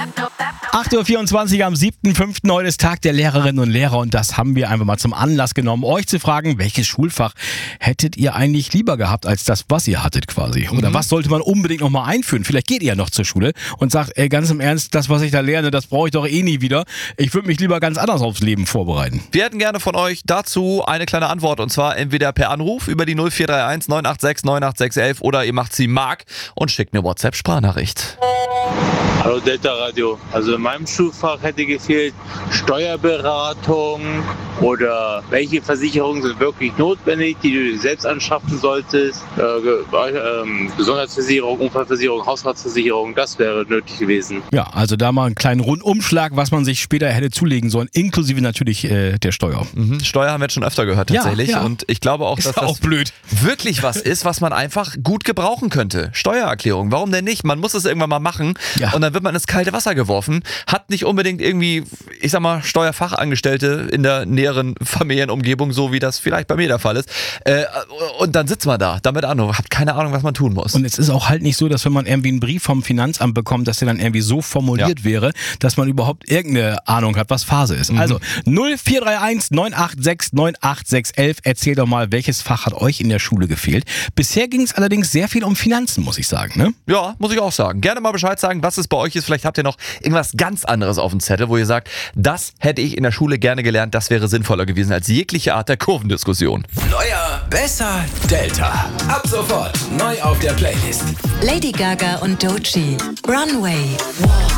8.24 Uhr am 7.5. Heute ist Tag der Lehrerinnen und Lehrer und das haben wir einfach mal zum Anlass genommen, euch zu fragen, welches Schulfach hättet ihr eigentlich lieber gehabt als das, was ihr hattet quasi? Oder was sollte man unbedingt nochmal einführen? Vielleicht geht ihr ja noch zur Schule und sagt, ey, ganz im Ernst, das, was ich da lerne, das brauche ich doch eh nie wieder. Ich würde mich lieber ganz anders aufs Leben vorbereiten. Wir hätten gerne von euch dazu eine kleine Antwort und zwar entweder per Anruf über die 0431 986 986 11 oder ihr macht sie Mark und schickt eine WhatsApp-Sprachnachricht. Hallo Delta Radio. Also in meinem Schulfach hätte gefehlt Steuerberatung oder welche Versicherungen sind wirklich notwendig, die du selbst anschaffen solltest. Gesundheitsversicherung, Unfallversicherung, Hausratsversicherung, das wäre nötig gewesen. Ja, also da mal einen kleinen Rundumschlag, was man sich später hätte zulegen sollen, inklusive natürlich der Steuer. Steuer haben wir jetzt schon öfter gehört tatsächlich Ja. und ich glaube auch, Ist dass auch das blöd. wirklich was ist, was man einfach gut gebrauchen könnte. Steuererklärung, warum denn nicht? Man muss es irgendwann mal machen und dann wird man ins kalte Wasser geworfen, hat nicht unbedingt irgendwie, ich sag mal, Steuerfachangestellte in der näheren Familienumgebung, so wie das vielleicht bei mir der Fall ist. Und dann sitzt man da, damit an, hat keine Ahnung, was man tun muss. Und es ist auch halt nicht so, dass wenn man irgendwie einen Brief vom Finanzamt bekommt, dass der dann irgendwie so formuliert wäre, dass man überhaupt irgendeine Ahnung hat, was Phase ist. Also 0431 986 986 11, erzählt doch mal, welches Fach hat euch in der Schule gefehlt. Bisher ging es allerdings sehr viel um Finanzen, muss ich sagen, ne? Ja, muss ich auch sagen. Gerne mal Bescheid sagen, was es bei euch ist. Vielleicht habt ihr noch irgendwas ganz anderes auf dem Zettel, wo ihr sagt, das hätte ich in der Schule gerne gelernt, das wäre sinnvoller gewesen als jegliche Art der Kurvendiskussion. Neuer, besser, Delta. Ab sofort neu auf der Playlist. Lady Gaga und Doechii. Runway.